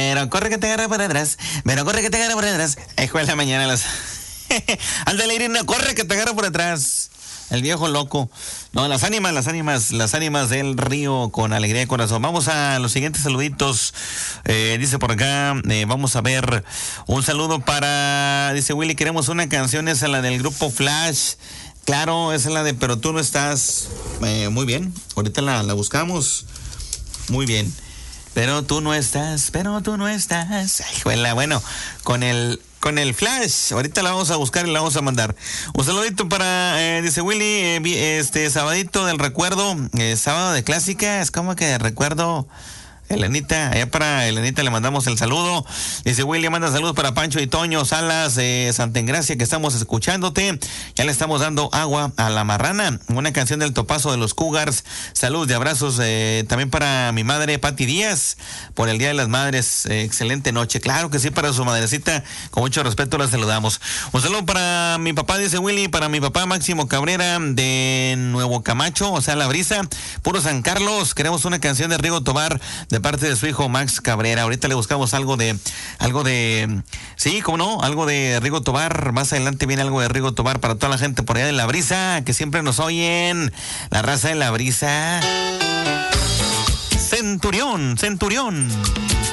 pero corre que te agarra por atrás, pero corre que te agarra por atrás. Hijo de la mañana las... Ándale, Irina, corre que te agarra por atrás. El viejo loco. No, las ánimas del río con alegría de corazón. Vamos a los siguientes saluditos. Dice por acá, vamos a ver un saludo para, dice Willy, queremos una canción, esa la del grupo Flash. Claro, esa es la de Pero tú no estás. Muy bien, ahorita la buscamos. Muy bien. Pero tú no estás. Ay, juela, bueno, con el Flash. Ahorita la vamos a buscar y la vamos a mandar. Un saludito para, dice Willy, sabadito del recuerdo, sábado de clásica, es como que de recuerdo. Elenita, allá para Elenita le mandamos el saludo. Dice Willy, manda saludos para Pancho y Toño Salas, Santa Engracia, que estamos escuchándote. Ya le estamos dando agua a la marrana. Una canción del Topazo de los Cougars. Saludos y abrazos también para mi madre Pati Díaz, por el Día de las Madres. Excelente noche. Claro que sí, para su madrecita. Con mucho respeto la saludamos. Un saludo para mi papá, dice Willy, para mi papá Máximo Cabrera de Nuevo Camacho, o sea, La Brisa, puro San Carlos. Queremos una canción de Rigo Tobar de parte de su hijo Max Cabrera. Ahorita le buscamos algo de, sí, cómo no, algo de Rigo Tobar. Más adelante viene algo de Rigo Tobar para toda la gente por allá de La Brisa, que siempre nos oyen. La raza de La Brisa. Centurión.